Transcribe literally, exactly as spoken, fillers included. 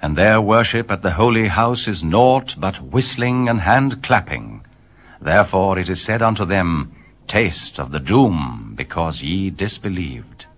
and their worship at the holy house is naught but whistling and hand-clapping. Therefore it is said unto them, Taste of the doom, because ye disbelieved.